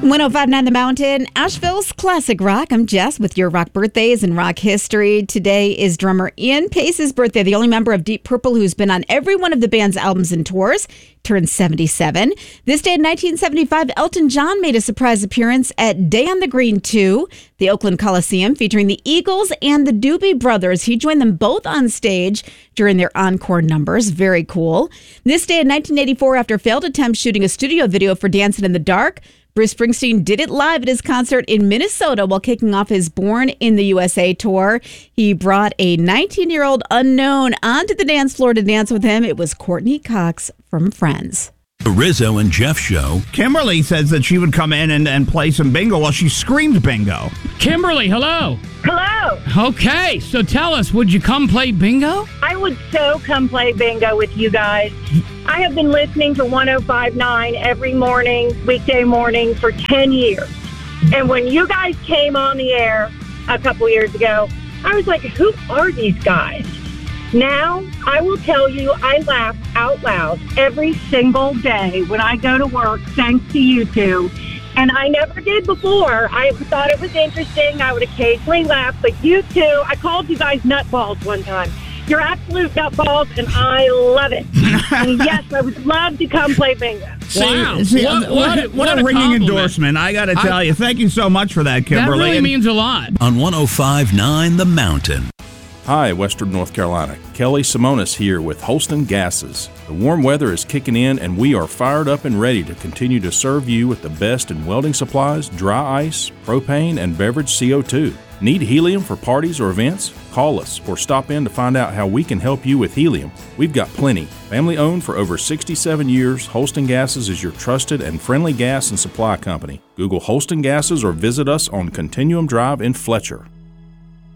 105.9 The Mountain, Asheville's classic rock. I'm Jess with your rock birthdays and rock history. Today is drummer Ian Pace's birthday, the only member of Deep Purple who's been on every one of the band's albums and tours. Turned 77. This day in 1975, Elton John made a surprise appearance at Day on the Green 2, the Oakland Coliseum, featuring the Eagles and the Doobie Brothers. He joined them both on stage during their encore numbers. Very cool. This day in 1984, after failed attempts shooting a studio video for Dancing in the Dark, Bruce Springsteen did it live at his concert in Minnesota while kicking off his Born in the USA tour. He brought a 19-year-old unknown onto the dance floor to dance with him. It was Courtney Cox from Friends. The Rizzo and Jeff Show. Kimberly says that she would come in and play some bingo while she screamed bingo. Kimberly, hello. Hello. Okay, so tell us, would you come play bingo? I would so come play bingo with you guys. I have been listening to 105.9 every morning, weekday morning, for 10 years. And when you guys came on the air a couple years ago, I was like, who are these guys? Now, I will tell you, I laugh out loud every single day when I go to work, thanks to you two. And I never did before. I thought it was interesting. I would occasionally laugh, but you two, I called you guys nutballs one time. You're absolute nutballs, and I love it. And yes, I would love to come play bingo. Wow. What a ringing endorsement. I got to tell you. Thank you so much for that, Kimberly. That really means a lot. On 105.9 The Mountain. Hi, Western North Carolina. Kelly Simonis here with Holston Gases. The warm weather is kicking in, and we are fired up and ready to continue to serve you with the best in welding supplies, dry ice, propane, and beverage CO2. Need helium for parties or events? Call us or stop in to find out how we can help you with helium. We've got plenty. Family owned for over 67 years, Holston Gases is your trusted and friendly gas and supply company. Google Holston Gases or visit us on Continuum Drive in Fletcher.